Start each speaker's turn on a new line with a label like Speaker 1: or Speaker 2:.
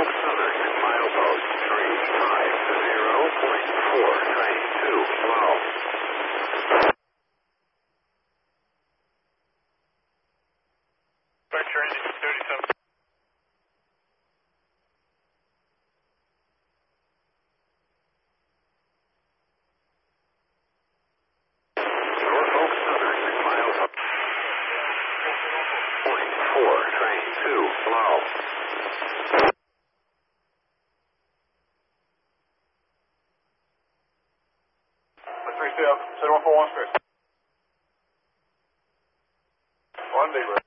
Speaker 1: Norfolk Southern, milepost 350.4, train 2, slow.
Speaker 2: Vector engine 37.
Speaker 1: Norfolk Southern, milepost 0.4, train 2, slow.
Speaker 2: 137, 7141 space. 1 deep.